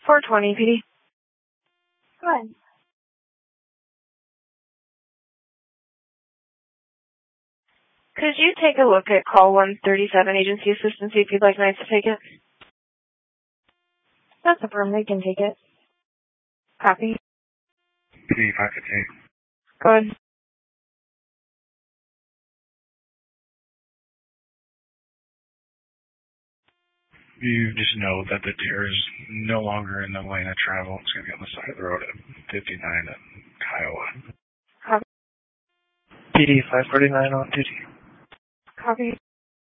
420 PD. Go ahead. Could you take a look at call 137 agency assistance, see if you'd like Knights to take it? That's a firm. They can take it. Copy. PD 558. Go ahead. You just know that the deer is no longer in the lane of travel. It's going to be on the side of the road at 59 at Kiowa. Copy. PD 549 on duty. Copy.